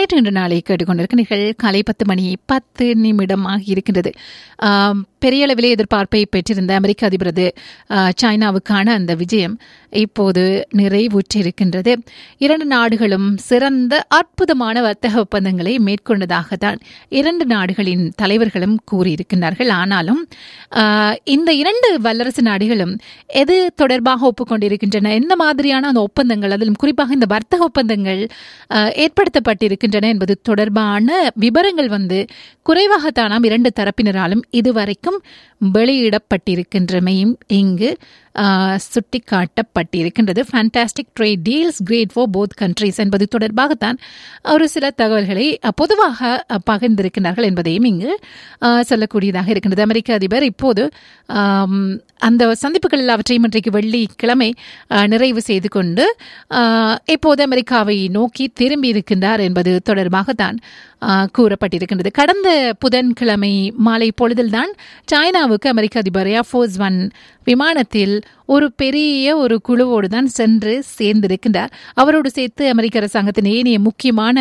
நேற்று இன்று நாளை கேட்டுக்கொண்டிருக்கிறீர்கள். காலை 10:10 ஆகியிருக்கின்றது. பெரிய அளவிலே எதிர்பார்ப்பை பெற்றிருந்த அமெரிக்க அதிபரது சைனாவுக்கான அந்த விஜயம் இப்போது நிறைவுற்றிருக்கின்றது. இரண்டு நாடுகளும் சிறந்த அற்புதமான வர்த்தக ஒப்பந்தங்களை மேற்கொண்டதாகத்தான் இரண்டு நாடுகளின் தலைவர்களும் கூறியிருக்கின்றார்கள். ஆனாலும் இந்த இரண்டு வல்லரசு நாடுகளும் எது தொடர்பாக ஒப்புக்கொண்டிருக்கின்றன, எந்த மாதிரியான அந்த ஒப்பந்தங்கள், அதிலும் குறிப்பாக இந்த வர்த்தக ஒப்பந்தங்கள் ஏற்படுத்தப்பட்டிருக்கின்றன என்பது தொடர்பான விவரங்கள் குறைவாகத்தானாம் இரண்டு தரப்பினராலும் இதுவரைக்கும் வெளியிடப்பட்டிருக்கின்றமையும் இங்கு சுட்டிக்காட்டப்பட்டிருக்கின்றது. Fantastic trade deals great for both countries என்பது தொடர்பாகத்தான் ஒரு சில தகவல்களை பொதுவாக பகிர்ந்திருக்கிறார்கள் என்பதையும் இங்கு சொல்லக்கூடியதாக இருக்கின்றது. அமெரிக்க அதிபர் இப்போது அந்த சந்திப்புகள் எல்லாவற்றையும் இன்றைக்கு வெள்ளிக்கிழமை நிறைவு செய்து கொண்டு இப்போது அமெரிக்காவை நோக்கி திரும்பி இருக்கின்றார் என்பது தொடர்பாகத்தான் கூறப்பட்டிருக்கின்றது. கடந்த புதன்கிழமை மாலை பொழுதில்தான் சைனாவுக்கு அமெரிக்க அதிபர் ஏர்ஃபோர்ஸ் 1 விமானத்தில் ஒரு பெரிய ஒரு குழுவோடு தான் சென்று சேர்ந்திருக்கின்றார். அவரோடு சேர்த்து அமெரிக்க அரசாங்கத்தின் ஏனைய முக்கியமான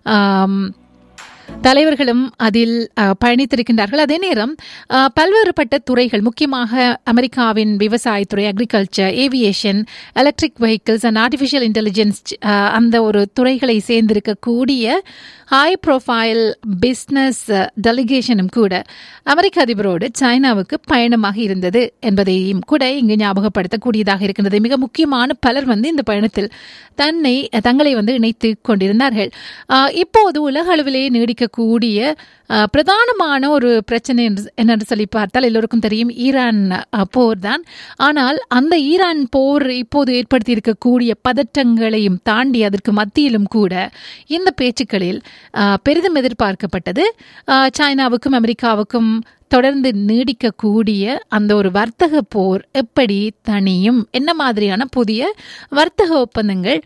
தலைவர்களும் அதில் பயணித்திருக்கின்றார்கள். அதே நேரம் பல்வேறுபட்ட துறைகள், முக்கியமாக அமெரிக்காவின் விவசாயத்துறை, agriculture, aviation, electric vehicles and artificial intelligence, அந்த ஒரு துறைகளை சேர்ந்திருக்கக்கூடிய ஹை ப்ரொஃபைல் பிஸ்னஸ் டெலிகேஷனும் கூட அமெரிக்க அதிபரோடு சைனாவுக்கு பயணமாக இருந்தது என்பதையும் கூட இங்கு ஞாபகப்படுத்தக்கூடியதாக இருக்கின்றது. மிக முக்கியமான பலர் இந்த பயணத்தில் தங்களை இணைத்து கொண்டிருந்தார்கள். இப்போது உலக அளவிலே நீடிக்கக்கூடிய பிரதானமான ஒரு பிரச்சனை என்னென்று சொல்லி பார்த்தால் எல்லோருக்கும் தெரியும், ஈரான் போர் தான். ஆனால் அந்த ஈரான் போர் இப்போது ஏற்படுத்தி இருக்கக்கூடிய பதற்றங்களையும் தாண்டி அதற்கு மத்தியிலும் கூட இந்த பேச்சுக்களில் பெரிதும் எதிர்பார்க்கப்பட்டது சைனாவுக்கும் அமெரிக்காவுக்கும் தொடர்ந்து நீடிக்கக்கூடிய அந்த ஒரு வர்த்தக போர் எப்படி தனியும், என்ன மாதிரியான புதிய வர்த்தக ஒப்பந்தங்கள்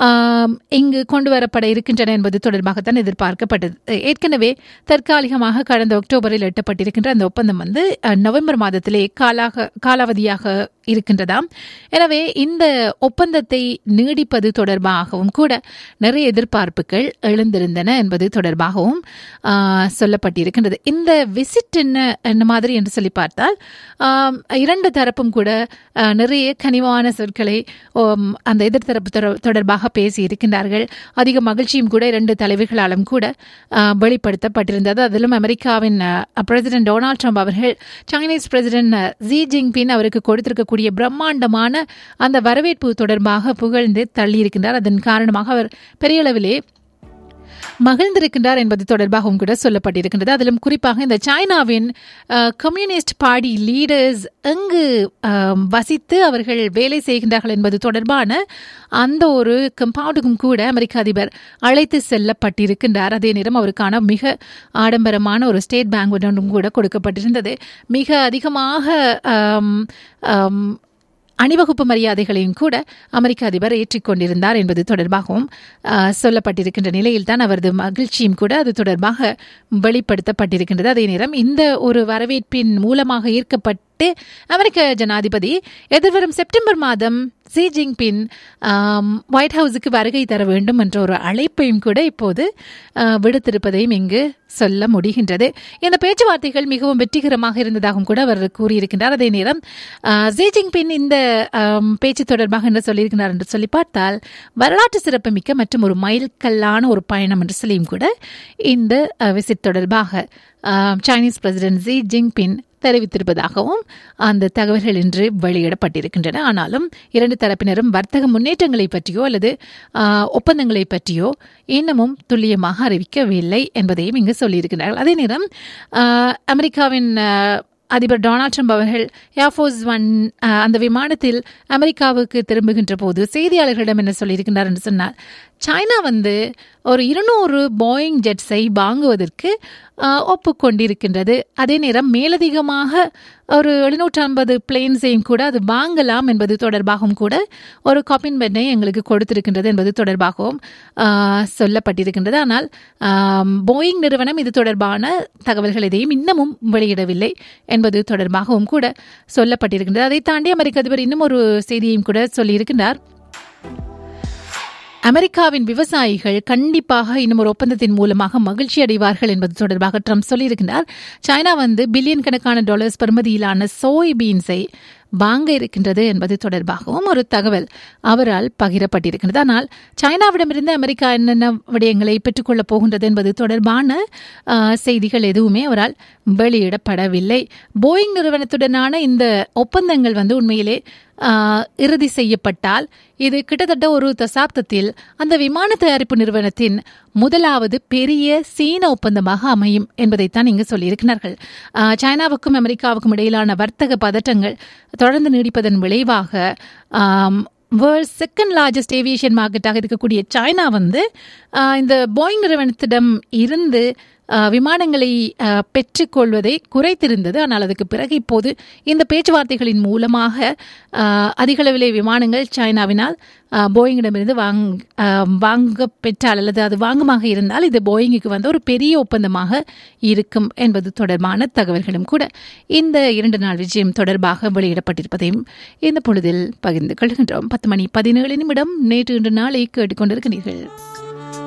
இங்கு கொண்டு வரப்பட இருக்கின்றன என்பது தொடர்பாகத்தான் எதிர்பார்க்கப்பட்டது. ஏற்கனவே தற்காலிகமாக கடந்த அக்டோபரில் எட்டப்பட்டிருக்கின்ற அந்த ஒப்பந்தம் நவம்பர் மாதத்திலே காலாவதியாக இருக்கின்றதாம். எனவே இந்த ஒப்பந்தத்தை நீடிப்பது தொடர்பாகவும் கூட நிறைய எதிர்பார்ப்புகள் எழுந்திருந்தன என்பது தொடர்பாகவும் சொல்லப்பட்டிருக்கின்றது. இந்த விசிட் என்ன மாதிரி என்று சொல்லி பார்த்தால் இரண்டு தரப்பும் கூட நிறைய கனிவான சொற்களை அந்த எதிர்த்தரப்பு தொடர்பாக பேசி இருக்கின்றார்கள். அதிக மகிழ்ச்சியும் கூட இரண்டு தலைவர்களாலும் கூட வெளிப்படுத்தப்பட்டிருந்தது. அதிலும் அமெரிக்காவின் பிரசிடென்ட் டொனால்ட் ட்ரம்ப் அவர்கள் சைனீஸ் பிரசிடென்ட் ஜி ஜின்பிங் அவருக்கு கொடுத்திருக்கக்கூடிய பிரம்மாண்டமான அந்த வரவேற்பு தொடர்பாக புகழ்ந்து தள்ளியிருக்கின்றார். அதன் காரணமாக அவர் பெரிய அளவிலே மகிழ்ந்திருக்கின்றார் என்பது தொடர்பாகவும் கூட சொல்லப்பட்டிருக்கின்றது. அதிலும் குறிப்பாக இந்த சைனாவின் கம்யூனிஸ்ட் பார்ட்டி லீடர்ஸ் எங்கு வசித்து அவர்கள் வேலை செய்கின்றார்கள் என்பது தொடர்பான அந்த ஒரு கம்பவுண்டுக்கும் கூட அமெரிக்க அதிபர் அழைத்து செல்லப்பட்டிருக்கின்றார். அதே நேரம் அவருக்கான மிக ஆடம்பரமான ஒரு ஸ்டேட் பேங்க் ஒன்றும் கூட கொடுக்கப்பட்டிருந்தது. மிக அதிகமாக அணிவகுப்பு மரியாதைகளையும் கூட அமெரிக்க அதிபர் ஏற்றிக்கொண்டிருந்தார் என்பது தொடர்பாகவும் சொல்லப்பட்டிருக்கின்ற நிலையில்தான் அவரது மகிழ்ச்சியும் கூட அது தொடர்பாக வெளிப்படுத்தப்பட்டிருக்கின்றது. அதே நேரம் இந்த ஒரு வரவேற்பின் மூலமாக ஈர்க்கப்பட்டு அமெரிக்க ஜனாதிபதி எதிர்வரும் செப்டம்பர் மாதம் ஜி ஜின்பிங் ஒயிட் ஹவுஸுக்கு வருகை தர வேண்டும் என்ற ஒரு அழைப்பையும் கூட இப்போது விடுத்திருப்பதையும் இங்கு சொல்ல முடிகின்றது. இந்த பேச்சுவார்த்தைகள் மிகவும் வெற்றிகரமாக இருந்ததாகவும் கூட அவர் கூறியிருக்கின்றார். அதே நேரம் ஜி ஜின்பிங் இந்த பேச்சு தொடர்பாக என்ன சொல்லியிருக்கிறார் என்று சொல்லி பார்த்தால் வரலாற்று சிறப்புமிக்க மற்றும் ஒரு மைல்கல்லான ஒரு பயணம் என்று சொல்லியும் கூட இந்த விசிட் தொடர்பாக சைனீஸ் பிரசிடென்ட் ஜி ஜின்பிங் தெரிவித்திருப்பதாகவும் அந்த தகவல்கள் இன்று வெளியிடப்பட்டிருக்கின்றன. ஆனாலும் இரண்டு தரப்பினரும் வர்த்தக முன்னேற்றங்களை பற்றியோ அல்லது ஒப்பந்தங்களை பற்றியோ இன்னமும் துல்லியமாக அறிவிக்கவில்லை என்பதையும் இங்கு சொல்லியிருக்கிறார்கள். அதே நேரம் அமெரிக்காவின் அதிபர் டொனால்ட் ட்ரம்ப் அவர்கள் ஏர்ஃபோர்ஸ் 1 அந்த விமானத்தில் அமெரிக்காவுக்கு திரும்புகின்ற போது செய்தியாளர்களிடம் என்ன சொல்லியிருக்கின்றார் என்று சொன்னால், சைனா ஒரு 200 போயிங் ஜெட்ஸை வாங்குவதற்கு ஒப்புக்கொண்டிருக்கின்றது. அதே நேரம் மேலதிகமாக ஒரு 750 பிளேன்ஸையும் கூட அது வாங்கலாம் என்பது தொடர்பாகவும் கூட ஒரு காமிட்மென்ட்டை எங்களுக்கு கொடுத்திருக்கின்றது என்பது தொடர்பாகவும் சொல்லப்பட்டிருக்கின்றது. ஆனால் போயிங் நிறுவனம் இது தொடர்பான தகவல்கள் எதையும் இன்னமும் வெளியிடவில்லை என்பது தொடர்பாகவும் கூட சொல்லப்பட்டிருக்கின்றது. அதை தாண்டி அமெரிக்க அதிபர் இன்னும் ஒரு செய்தியையும் கூட சொல்லியிருக்கின்றார். அமெரிக்காவின் விவசாயிகள் கண்டிப்பாக இன்னும் ஒரு ஒப்பந்தத்தின் மூலமாக மகிழ்ச்சி அடைவார்கள் என்பது தொடர்பாக ட்ரம்ப் சொல்லியிருக்கிறார். சைனா பில்லியன் கணக்கான டாலர்ஸ் பெறுமதியிலான சோய் பீன்ஸை வாங்க இருக்கின்றது என்பது தொடர்பாகவும் ஒரு தகவல் அவரால் பகிரப்பட்டிருக்கிறது. ஆனால் சைனாவிடமிருந்து அமெரிக்கா என்னென்ன விடயங்களை பெற்றுக்கொள்ளப் போகின்றது என்பது தொடர்பான செய்திகள் எதுவுமே அவரால் வெளியிடப்படவில்லை. போயிங் நிறுவனத்துடனான இந்த ஒப்பந்தங்கள் உண்மையிலே இறுதி செய்யப்பட்டால் இது கிட்டத்தட்ட ஒரு தசாப்தத்தில் அந்த விமான தயாரிப்பு நிறுவனத்தின் முதலாவது பெரிய சீன ஒப்பந்தமாக அமையும் என்பதைத்தான் இங்கு சொல்லியிருக்கிறார்கள். சைனாவுக்கும் அமெரிக்காவுக்கும் இடையிலான வர்த்தக பதட்டங்கள் தொடர்ந்து நீடிப்பதன் விளைவாக வேர்ல்ட் செகண்ட் லார்ஜஸ்ட் ஏவியேஷன் மார்க்கெட்டாக இருக்கக்கூடிய சைனா இந்த போயிங் நிறுவனத்திடம் இருந்து விமானங்களை பெற்றுக்கொள்வதை குறைத்திருந்தது. ஆனால் அதுக்கு பிறகு இப்போது இந்த பேச்சுவார்த்தைகளின் மூலமாக அதிகளவிலே விமானங்கள் சைனாவினால் போயிங்கிடமிருந்து வாங்க பெற்றால் அல்லது அது வாங்குமாக இருந்தால் இது போயிங்குக்கு ஒரு பெரிய ஒப்பந்தமாக இருக்கும் என்பது தொடர்பான தகவல்களும் கூட இந்த 2 நாள் விஜயம் தொடர்பாக வெளியிடப்பட்டிருப்பதையும் இந்த பொழுதில் பகிர்ந்து கொள்கின்றோம். 10:17 நேற்று இன்று நாளை கேட்டுக்கொண்டிருக்கிறீர்கள்.